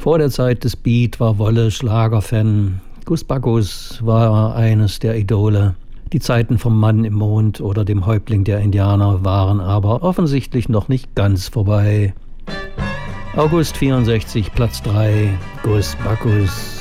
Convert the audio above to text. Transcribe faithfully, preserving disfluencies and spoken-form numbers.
Vor der Zeit des Beat war Wolle Schlagerfan. Gus Backus war eines der Idole. Die Zeiten vom Mann im Mond oder dem Häuptling der Indianer waren aber offensichtlich noch nicht ganz vorbei. August vierundsechzig, Platz drei, Gus Backus.